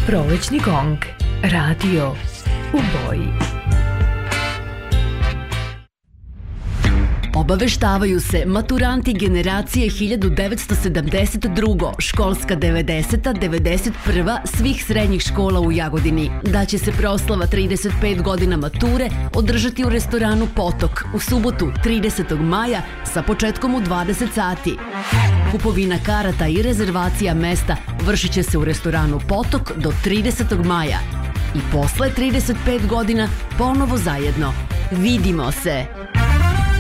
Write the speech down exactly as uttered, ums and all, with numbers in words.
Prolećni gong. Radio u boji. Obaveštavaju se maturanti generacije hiljadu devetsto sedamdeset druga. školska devedeseta devedeset prva svih srednjih škola u Jagodini da će se proslava trideset pet godina mature održati u restoranu Potok u subotu tridesetog maja sa početkom u dvadeset sati. Kupovina karata i rezervacija mesta vršit će se u restoranu Potok do tridesetog maja. I posle trideset pet godina ponovo zajedno. Vidimo se!